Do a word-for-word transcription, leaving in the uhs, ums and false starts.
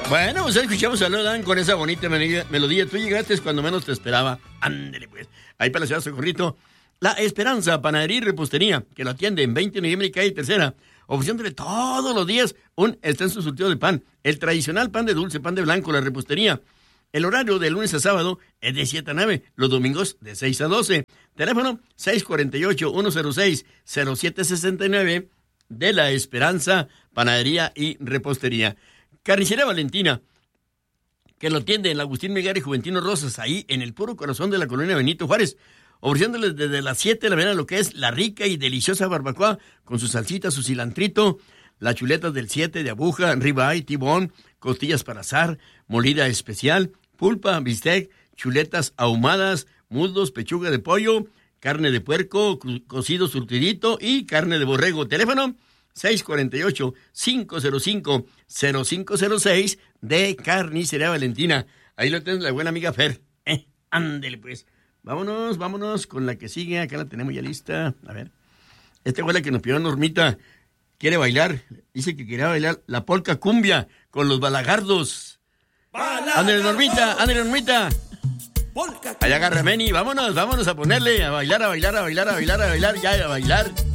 Bueno, pues escuchamos a Lodan con esa bonita melodía. Tú llegaste cuando menos te esperaba. Ándale, pues. Ahí para la ciudad de Socorrito. La Esperanza, panadería y repostería, que lo atiende en veinte de noviembre y calle Tercera, ofreciéndole todos los días un extenso surtido de pan. El tradicional pan de dulce, pan de blanco, la repostería. El horario de lunes a sábado es de siete a nueve, los domingos de seis a doce. Teléfono seis cuatro ocho, uno cero seis, cero siete seis nueve de La Esperanza, panadería y repostería. Carnicería Valentina, que lo atiende en la Agustín Melgar y Juventino Rosas, ahí en el puro corazón de la colonia Benito Juárez, ofreciéndoles desde las siete de la mañana lo que es la rica y deliciosa barbacoa, con su salsita, su cilantrito, las chuletas del siete de aguja, ribeye, tibón, costillas para asar, molida especial, pulpa, bistec, chuletas ahumadas, muslos, pechuga de pollo, carne de puerco, cocido surtidito y carne de borrego. Teléfono seis cuatro ocho, cinco cero cinco, cero cinco cero seis de Carnicería Valentina. Ahí lo tiene la buena amiga Fer. Eh, ándele pues. Vámonos, vámonos con la que sigue. Acá la tenemos ya lista. A ver. Esta fue la que nos pidió Normita. Quiere bailar. Dice que quería bailar la polca cumbia con los balagardos. Ándale, Normita, ándale, Normita. Allá agarra Meni. Vámonos, vámonos a ponerle, a bailar, a bailar, a bailar, a bailar, a bailar, ya a bailar.